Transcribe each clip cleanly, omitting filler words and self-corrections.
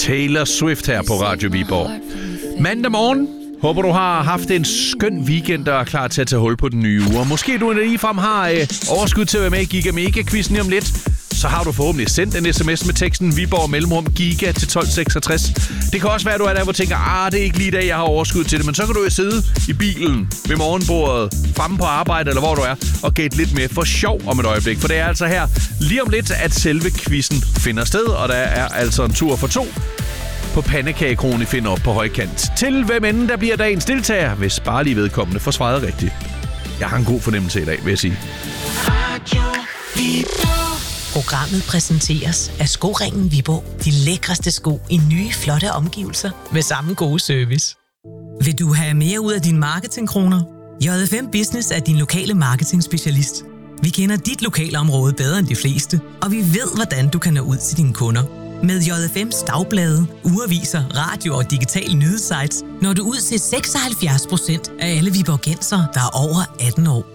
Taylor Swift her på Radio Viborg. Mandag morgen. Håber, du har haft en skøn weekend og er klar til at tage hul på den nye uge. Og måske du ligefrem har overskud til at være med i Giga Mega-quizzen om lidt. Så har du forhåbentlig sendt en sms med teksten Viborg mellemrum Giga til 1266. Det kan også være, at du er der, hvor du tænker, det er ikke lige i dag, jeg har overskud til det. Men så kan du jo sidde i bilen ved morgenbordet, fremme på arbejde eller hvor du er, og gætte lidt med for sjov om et øjeblik. For det er altså her lige om lidt, at selve quizzen finder sted, og der er altså en tur for 2 på pandekagekronen finder op på højkant. Til hvem end der bliver dagens deltager, hvis bare lige vedkommende får svaret rigtigt. Jeg har en god fornemmelse i dag, vil jeg sige. Programmet præsenteres af Skoringen Viborg. De lækreste sko i nye, flotte omgivelser med samme gode service. Vil du have mere ud af dine marketingkroner? JFM Business er din lokale marketingspecialist. Vi kender dit lokalområde bedre end de fleste, og vi ved, hvordan du kan nå ud til dine kunder. Med JFM's dagblade, ugeaviser, radio og digital nyhedssites når du ud til 76% af alle viborgensere, der er over 18 år.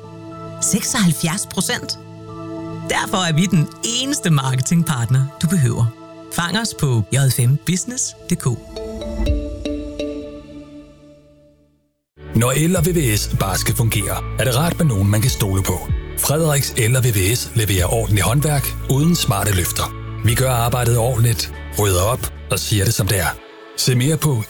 76%? Derfor er vi den eneste marketingpartner, du behøver. Fang os på jfmbusiness.dk. Når el og VVS bare skal fungere, er det rart med nogen, man kan stole på. Frederiks El og VVS leverer ordentligt håndværk uden smarte løfter. Vi gør arbejdet ordentligt, rydder op og siger det som det er. Se mere på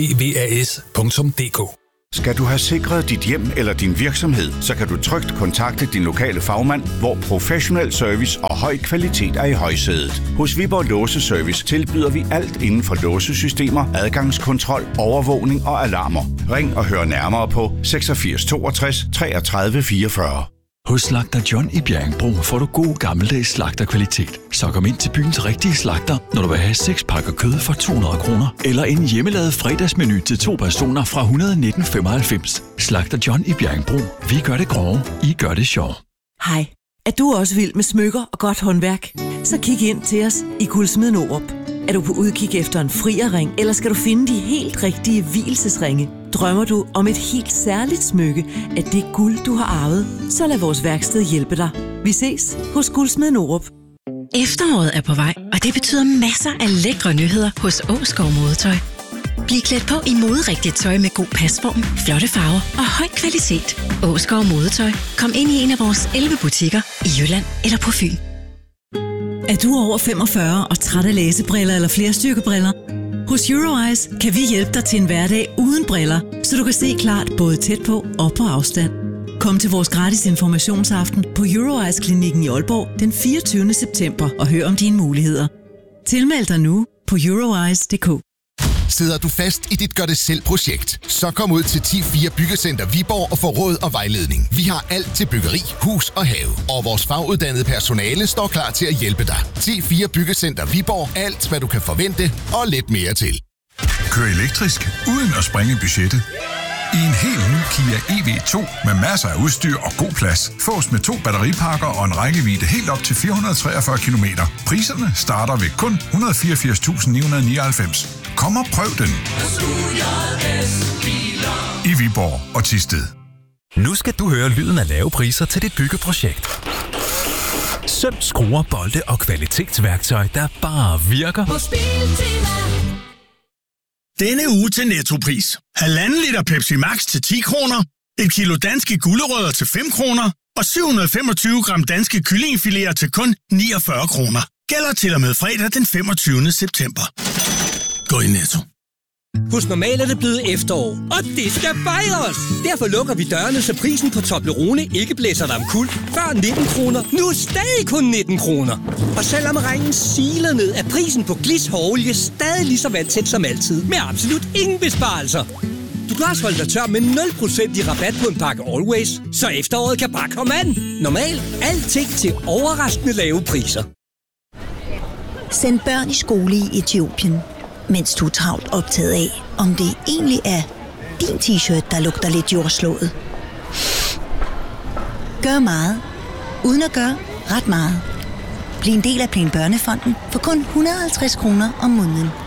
fevas.dk. Skal du have sikret dit hjem eller din virksomhed, så kan du trygt kontakte din lokale fagmand, hvor professionel service og høj kvalitet er i højsædet. Hos Viborg Låseservice tilbyder vi alt inden for låsesystemer, adgangskontrol, overvågning og alarmer. Ring og hør nærmere på 86 62 33 44. Hos Slagter John i Bjerringbro får du god gammeldags slagterkvalitet. Så kom ind til byens rigtige slagter, når du vil have 6 pakker kød for 200 kroner. Eller en hjemmelavet fredagsmenu til 2 personer fra 119,95. Slagter John i Bjerringbro. Vi gør det grove, I gør det sjov. Hej, er du også vild med smykker og godt håndværk? Så kig ind til os i Guldsmeden Norup. Er du på udkig efter en frierring, eller skal du finde de helt rigtige vielsesringe? Drømmer du om et helt særligt smykke af det guld, du har arvet? Så lad vores værksted hjælpe dig. Vi ses hos Guldsmeden Norup. Efteråret er på vej, og det betyder masser af lækre nyheder hos Åskov Modetøj. Bliv klædt på i moderigtigt tøj med god pasform, flotte farver og høj kvalitet. Åskov Modetøj. Kom ind i en af vores 11 butikker i Jylland eller på Fyn. Er du over 45 og træt af læsebriller eller flerstyrkebriller? Hos Euroeyes kan vi hjælpe dig til en hverdag uden briller, så du kan se klart både tæt på og på afstand. Kom til vores gratis informationsaften på Euroeyes-klinikken i Aalborg den 24. september og hør om dine muligheder. Tilmeld dig nu på euroeyes.dk. Sidder du fast i dit gør-det-selv-projekt? Så kom ud til 10-4 Byggecenter Viborg og få råd og vejledning. Vi har alt til byggeri, hus og have. Og vores faguddannede personale står klar til at hjælpe dig. 10-4 Byggecenter Viborg. Alt, hvad du kan forvente og lidt mere til. Kør elektrisk uden at sprænge budgettet. I en helt ny Kia EV2 med masser af udstyr og god plads. Fås med 2 batteripakker og en rækkevidde helt op til 443 km. Priserne starter ved kun 184.999. Kom og prøv den. I Viborg og Thisted. Nu skal du høre lyden af lave priser til dit byggeprojekt. Søm, skruer, bolde og kvalitetsværktøj, der bare virker. Hos Biltema. Denne uge til Nettopris. 1,5 liter Pepsi Max til 10 kroner. 1 kilo danske gulerødder til 5 kroner. Og 725 gram danske kyllingefiléer til kun 49 kroner. Gælder til og med fredag den 25. september. Gå i Netto. Hos Normal er det blevet efterår, og det skal fejres! Derfor lukker vi dørene, så prisen på Toblerone ikke blæser dig omkuld. Før 19 kroner, nu stadig kun 19 kroner. Og selvom regnen siler ned, er prisen på Glis hårolie stadig lige så vandsæt som altid, med absolut ingen besparelser. Du kan også holde dig tør med 0% i rabat på en pakke Always, så efteråret kan bare komme an. Normal, alting til overraskende lave priser. Send børn i skole i Etiopien, mens du er travlt optaget af, om det egentlig er din t-shirt, der lugter lidt jordslået. Gør meget, uden at gøre ret meget. Bliv en del af Plan Børnefonden for kun 150 kroner om måneden.